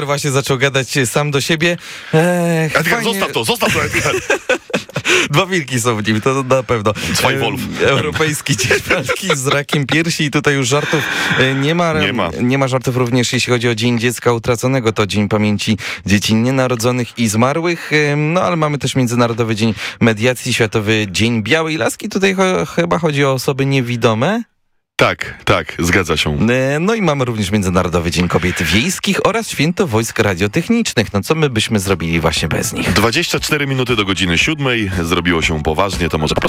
Właśnie zaczął gadać sam do siebie. Edgar, zostaw to, Edgar. Dwa wilki są w nim, to na pewno. Zwei Wolf. Europejski Dzień Walki z rakiem piersi i tutaj już żartów nie ma. Nie ma żartów również jeśli chodzi o Dzień Dziecka Utraconego. To Dzień Pamięci Dzieci Nienarodzonych i Zmarłych. No ale mamy też Międzynarodowy Dzień Mediacji, Światowy Dzień Białej Laski. Tutaj chyba chodzi o osoby niewidome. Tak, zgadza się. No i mamy również Międzynarodowy Dzień Kobiet Wiejskich oraz Święto Wojsk Radiotechnicznych. No co my byśmy zrobili właśnie bez nich? 24 minuty do godziny 7. Zrobiło się poważnie, to może